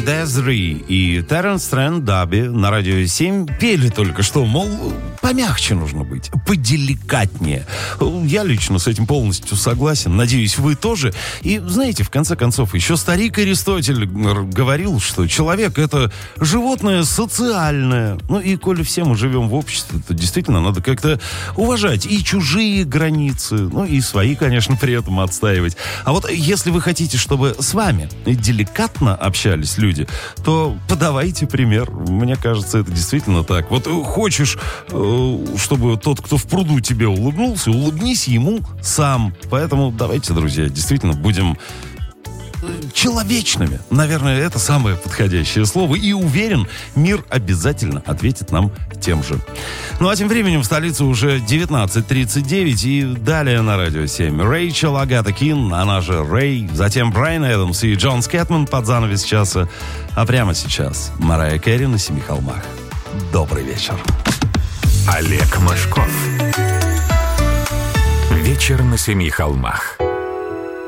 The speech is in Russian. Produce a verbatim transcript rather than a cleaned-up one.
Дезри и Терренс Трент Даби на радио семь пели только что, мол, помягче нужно быть, поделикатнее. Я лично с этим полностью согласен, надеюсь, вы тоже. И, знаете, в конце концов, еще старик Аристотель говорил, что человек — это животное социальное. Ну и коли все мы живем в обществе, то действительно надо как-то уважать и чужие границы, ну и свои, конечно, при этом отстаивать. А вот если вы хотите, чтобы с вами деликатно общались люди, то подавайте пример. Мне кажется, это действительно так. Вот хочешь, чтобы тот, кто в пруду тебе улыбнулся, улыбнись ему сам. Поэтому давайте, друзья, действительно будем человечными. Наверное, это самое подходящее слово. И уверен, мир обязательно ответит нам тем же. Ну а тем временем в столице уже девятнадцать тридцать девять. И далее на радио семь Рэйчел Агата Кин, она же Рэй. Затем Брайан Эдамс и Джон Скэтман под занавес часа. А прямо сейчас Марайя Кэрри на Семи холмах. Добрый вечер. Олег Мошков. Вечер на Семи холмах.